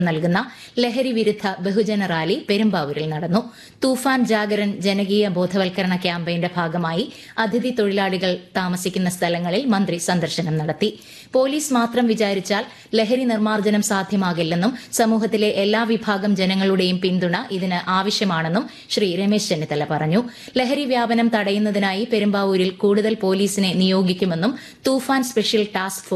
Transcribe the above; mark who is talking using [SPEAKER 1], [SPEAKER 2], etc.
[SPEAKER 1] നൽകുന്ന ലഹരി വിരുദ്ധ ബഹുജന റാലി പെരുമ്പാവൂരിൽ നടന്നു. തൂഫാൻ ജാഗരൻ ജനകീയ ബോധവൽക്കരണ ക്യാമ്പയിന്റെ ഭാഗമായി അതിഥി തൊഴിലാളികൾ താമസിക്കുന്ന സ്ഥലങ്ങളിൽ മന്ത്രി സന്ദർശനം നടത്തി. പോലീസ് മാത്രം വിചാരിച്ചാൽ ലഹരി നിർമ്മാർജ്ജനം സാധ്യമാകില്ലെന്നും സമൂഹത്തിലെ എല്ലാ വിഭാഗം ജനങ്ങളുടെയും പിന്തുണ ഇതിന് ആവശ്യമാണെന്നും ശ്രീ രമേശ് ചെന്നിത്തല പറഞ്ഞു. ലഹരി വ്യാപനം തടയുന്നതിനായി പെരുമ്പാവൂരിൽ കൂടുതൽ പോലീസിനെ നിയോഗിക്കുമെന്നും തൂഫാൻ സ്പെഷ്യൽ ടാസ്ക്